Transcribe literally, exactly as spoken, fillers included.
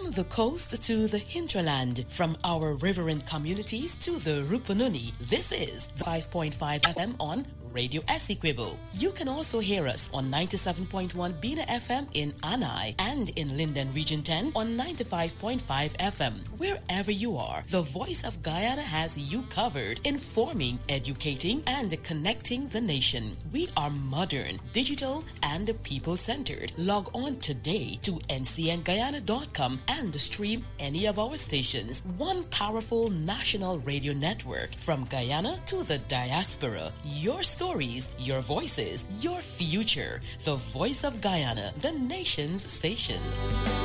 From the coast to the hinterland, from our riverine communities to the Rupununi, this is five point five F M on Radio Essequibo. You can also hear us on ninety-seven point one Bina F M in Anai and in Linden Region ten on ninety-five point five F M. Wherever you are, the Voice of Guyana has you covered, informing, educating, and connecting the nation. We are modern, digital, and people-centered. Log on today to N C N Guyana dot com and stream any of our stations. One powerful national radio network from Guyana to the diaspora. Your stories, your voices, your future. The Voice of Guyana, the nation's station.